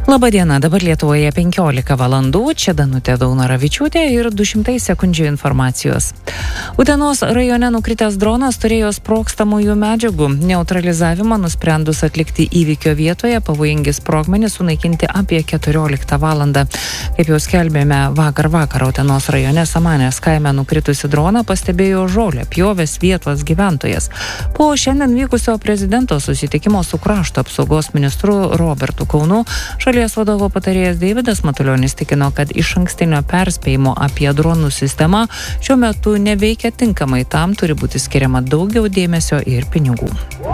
Labadiena, dabar Lietuvoje 15 valandų, čia Danutė Daunoravičiūtė ir 200 sekundžių informacijos. Utenos rajone nukritęs dronas turėjo sprogstamųjų medžiagų. Neutralizavimą nusprendus atlikti įvykio vietoje, pavojingi sprogmenys sunaikinti apie 14 valandą. Kaip jau skelbėme, vakar Utenos rajone Samanės kaime nukritusi droną pastebėjo žolę pjovęs vietos gyventojas. Po šiandien vykusio prezidento susitikimo su krašto apsaugos ministru Robertu Kaunu, šalies vadovo patarėjas Deividas Matulionis tikino, kad išankstinio perspėjimo apie dronų sistemą šiuo metu neveikia tinkamai, tam turi būti skiriama daugiau dėmesio ir pinigų.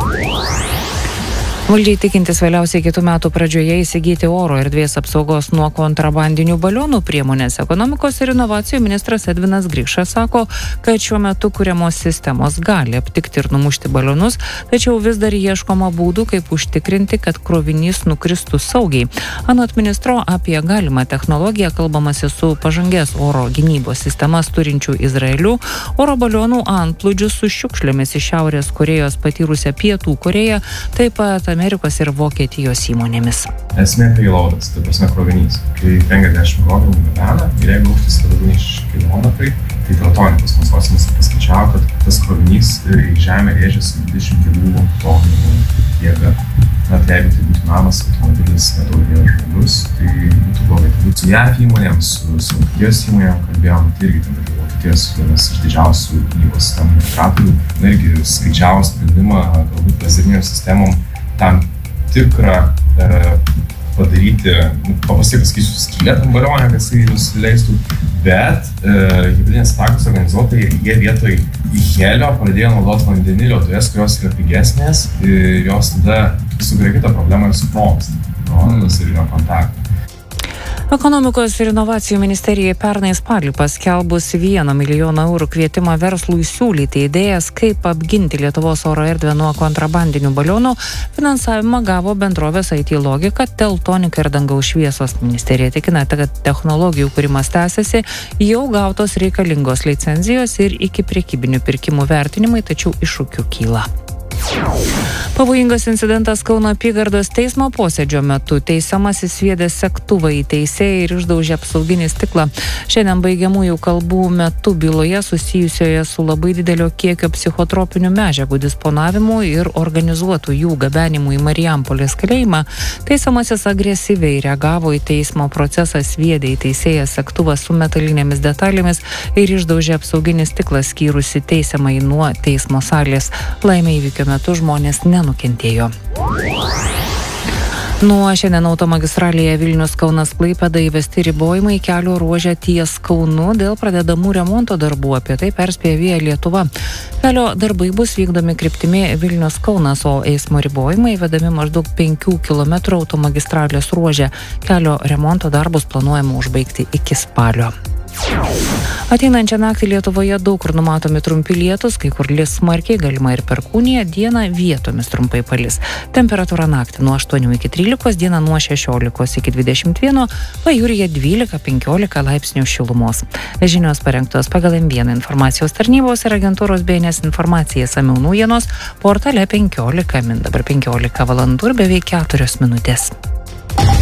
Valdžiai tikintis vėliausiai kitų metų pradžioje įsigyti oro erdvės apsaugos nuo kontrabandinių balionų priemonės. Ekonomikos ir inovacijų ministras Edvinas Grikšas sako, kad šiuo metu kuriamos sistemos gali aptikti ir numušti balionus, tačiau vis dar ieškoma būdų, kaip užtikrinti, kad krovinys nukristų saugiai. Anot ministro, apie galimą technologiją kalbamasi su pažangės oro gynybos sistemas turinčių Izraeliu, oro balionų antplūdžių su šiukšlėmis iš Šiaurės Korėjos patyrusią Pietų Koreją, taip pat Amerikos ir Vokietijos įmonėmis. Esmė payloadas, tai prasme krovinys. Kai 50 krovinių gabena ir jeigu aukštis yra daugiau nei 6 kilometrai, tai teltonikos konsorciumas paskaičiavo, kad tas krovinys į žemę rėžiasi 22 tonų jėga. Tai jeigu tai būtų namas, automobilis, nedaugėjo žmogus, tai būtų blogai. Su JAF įmonėm, su Vokietijos įmonėm kalbėjom, tai irgi ten yra Vokietijos vienas iš didžiausių gynybos sistemų integratorių. Irgi skaičiavo sprendimą, galbūt lazerinėm sistemom tam tikrą padaryti, paprastai pasakysiu, skylę tam balionę, kad jisai nusileistų, bet hibridinės atakos organizuotojai jie vietoj helio pradėjo naudoti vandenilio dujas, kurios yra pigesnės ir jos tada sukuria kitą problemą ir sprogsta nuo lazerinio kontakto. Ekonomikos ir inovacijų ministerijai pernai spalį paskelbus 1 milijoną eurų kvietimą verslui siūlyti idėjas, kaip apginti Lietuvos oro erdvę nuo kontrabandinių balionų, finansavimą gavo bendrovės IT Logika, Teltonika ir Dangaus šviesos. Ministerija tikina, kad technologijų kūrimas tęsiasi, jau gautos reikalingos licenzijos ir iki prekybinių pirkimų vertinimai, tačiau iššūkių kyla. Pavojingas incidentas Kauno apygardos teismo posėdžio metu. Teisiamasis sviedė segtuvą į teisėją ir išdaužė apsauginį stiklą. Šiandien baigiamųjų kalbų metu byloje susijusioje su labai didelio kiekio psichotropinių medžiagų disponavimu ir organizuotų jų gabenimu į Marijampolės kalėjimą, teisiamasis agresyviai reagavo į teismo procesą, sviedė į teisėją segtuvą su metalinėmis detalėmis ir išdaužė apsauginį stiklą, skyrusi teisiamąjį nuo teismo salės. Laimė įvykio metu žmonės nenukentėjo. Nuo šiandien automagistralėje Vilnius-Kaunas-Klaipėda įvesti ribojimai kelio ruože ties Kaunu dėl pradedamų remonto darbų. Apie tai perspėja Via Lietuva. Kelio darbai bus vykdomi kryptimi Vilnius-Kaunas, o eismo ribojimai vedami maždaug 5 km automagistralės ruože. Kelio remonto darbus planuojama užbaigti iki spalio. Ateinančią naktį Lietuvoje daug kur numatomi trumpi lietūs, kai kur lis smarkiai, galima ir perkūnija, dieną vietomis trumpai palis. Temperatūra naktį nuo 8 iki 13, dieną nuo 16 iki 21, pajūryje 12-15 laipsnių šilumos. Žinios parengtos pagal M1 informacijos tarnybos ir agentūros BNS informacija Samių naujienos portale 15 min. Dabar 15 valandų ir beveik 4 minutės.